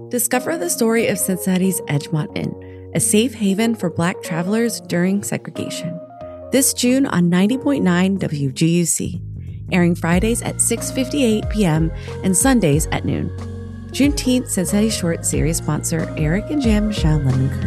Discover the story of Cincinnati's Edgemont Inn, a safe haven for Black travelers during segregation. This June on 90.9 WGUC, airing Fridays at 6:58 p.m. and Sundays at noon. Juneteenth Cincinnati Short series sponsor Eric and Jan Michelle Lemon Crew.